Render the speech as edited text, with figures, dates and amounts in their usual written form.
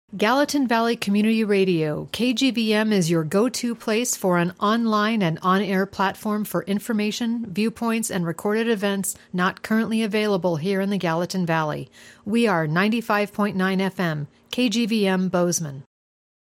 Gallatin Valley Community Radio, KGVM is your go-to place for an online and on-air platform for information, viewpoints, and recorded events not currently available here in the Gallatin Valley. We are 95.9 FM, KGVM Bozeman.